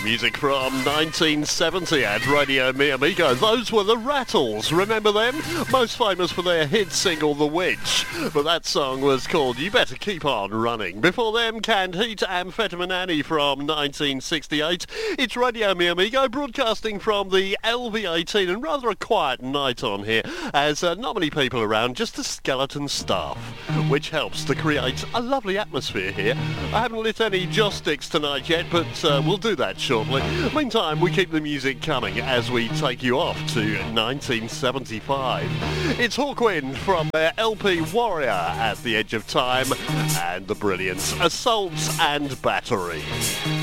Music from 1970 at Radio Mi Amigo. Those were the Rattles. Remember them? Most famous for their hit single, The Witch. But that song was called You Better Keep On Running. Before them, Canned Heat, Amphetamine Annie from 1968. It's Radio Mi Amigo, broadcasting from the LV18, and rather a quiet night on here, as not many people around, just the skeleton staff, which helps to create a lovely atmosphere here. I haven't lit any joss sticks tonight yet, but we'll do that shortly. Meantime, we keep the music coming as we take you off to 1975. It's Hawkwind from their LP Warrior at the Edge of Time, and the brilliant Assault and Battery.